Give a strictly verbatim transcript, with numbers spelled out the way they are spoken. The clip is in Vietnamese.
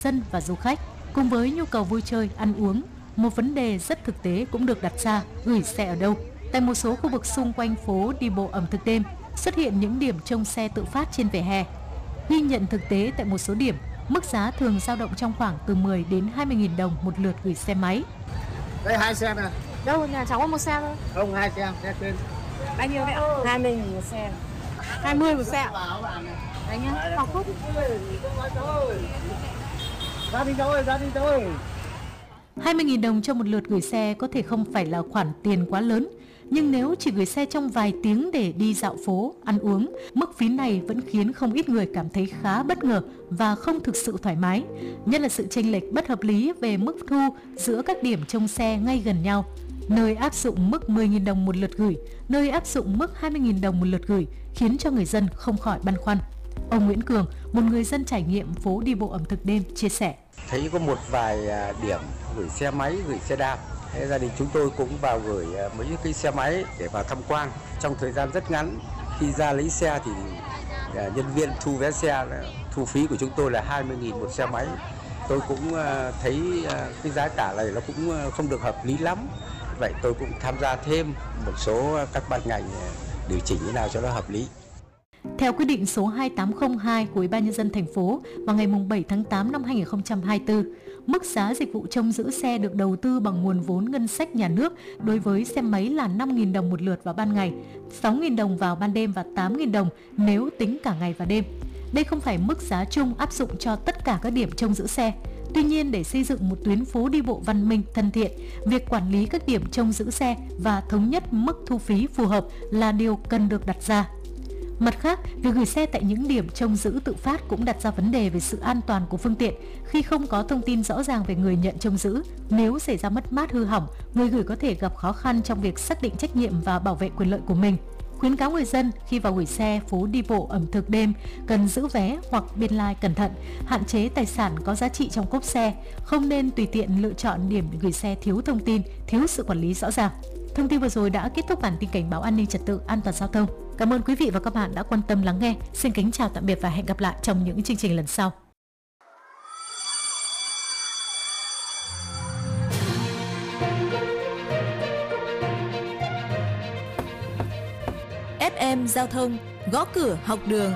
dân và du khách. Cùng với nhu cầu vui chơi, ăn uống, một vấn đề rất thực tế cũng được đặt ra, gửi xe ở đâu? Tại một số khu vực xung quanh phố đi bộ ẩm thực đêm, xuất hiện những điểm trông xe tự phát trên vỉa hè. Ghi nhận thực tế tại một số điểm, mức giá thường dao động trong khoảng từ mười đến hai mươi nghìn đồng một lượt gửi xe máy. Đây hai xe nè. Đâu, nhà cháu có một xe thôi. Không, hai xe, xe trên. Bao nhiêu vậy ạ? hai mươi nghìn một xe. hai mươi một xe. Đấy nhá, học phút. Ra đi thôi, ra đi thôi. hai mươi nghìn đồng cho một lượt gửi xe có thể không phải là khoản tiền quá lớn, nhưng nếu chỉ gửi xe trong vài tiếng để đi dạo phố, ăn uống, mức phí này vẫn khiến không ít người cảm thấy khá bất ngờ và không thực sự thoải mái, nhất là sự chênh lệch bất hợp lý về mức thu giữa các điểm trông xe ngay gần nhau. Nơi áp dụng mức mười nghìn đồng một lượt gửi, nơi áp dụng mức hai mươi nghìn đồng một lượt gửi khiến cho người dân không khỏi băn khoăn. Ông Nguyễn Cường, một người dân trải nghiệm phố đi bộ ẩm thực đêm, chia sẻ. Thấy có một vài điểm gửi xe máy, gửi xe đạp. Thế gia đình chúng tôi cũng vào gửi mấy cái xe máy để vào tham quan. Trong thời gian rất ngắn, khi ra lấy xe thì nhân viên thu vé xe, thu phí của chúng tôi là hai mươi nghìn một xe máy. Tôi cũng thấy cái giá cả này nó cũng không được hợp lý lắm. Vậy tôi cũng tham gia thêm một số các ban ngành điều chỉnh như nào cho nó hợp lý. Theo quyết định số hai tám không hai của Ủy ban nhân dân thành phố vào ngày bảy tháng tám năm hai nghìn không trăm hai mươi tư, mức giá dịch vụ trông giữ xe được đầu tư bằng nguồn vốn ngân sách nhà nước đối với xe máy là năm nghìn đồng một lượt vào ban ngày, sáu nghìn đồng vào ban đêm và tám nghìn đồng nếu tính cả ngày và đêm. Đây không phải mức giá chung áp dụng cho tất cả các điểm trông giữ xe. Tuy nhiên, để xây dựng một tuyến phố đi bộ văn minh, thân thiện, việc quản lý các điểm trông giữ xe và thống nhất mức thu phí phù hợp là điều cần được đặt ra. Mặt khác, việc gửi xe tại những điểm trông giữ tự phát cũng đặt ra vấn đề về sự an toàn của phương tiện khi không có thông tin rõ ràng về người nhận trông giữ. Nếu xảy ra mất mát hư hỏng, người gửi có thể gặp khó khăn trong việc xác định trách nhiệm và bảo vệ quyền lợi của mình. Khuyến cáo người dân khi vào gửi xe phố đi bộ ẩm thực đêm cần giữ vé hoặc biên lai cẩn thận, hạn chế tài sản có giá trị trong cốp xe, không nên tùy tiện lựa chọn điểm gửi xe thiếu thông tin, thiếu sự quản lý rõ ràng. Thông tin vừa rồi đã kết thúc bản tin cảnh báo an ninh trật tự, an toàn giao thông. Cảm ơn quý vị và các bạn đã quan tâm lắng nghe. Xin kính chào tạm biệt và hẹn gặp lại trong những chương trình lần sau. ép em Giao thông, gõ cửa học đường.